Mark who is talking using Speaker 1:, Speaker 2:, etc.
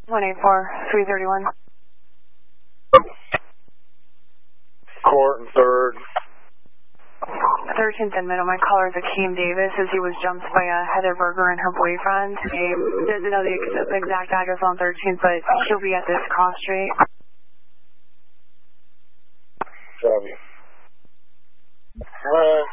Speaker 1: 184-331.
Speaker 2: Court and 3rd.
Speaker 1: 13th and middle. My caller is Akeem Davis as he was jumped by Heather Berger and her boyfriend. He doesn't know the exact address on 13th, but she'll be at this cross street.
Speaker 2: Copy. Alright.